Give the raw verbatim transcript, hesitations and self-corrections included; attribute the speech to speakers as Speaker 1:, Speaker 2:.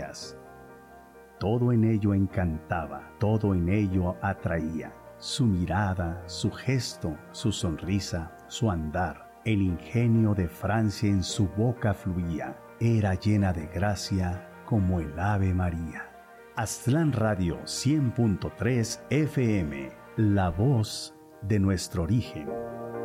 Speaker 1: bellas. Todo en ello encantaba, todo en ello atraía. Su mirada, su gesto, su sonrisa, su andar, el ingenio de Francia en su boca fluía. Era llena de gracia como el Ave María. Aztlán Radio cien punto tres F M, la voz de nuestro origen.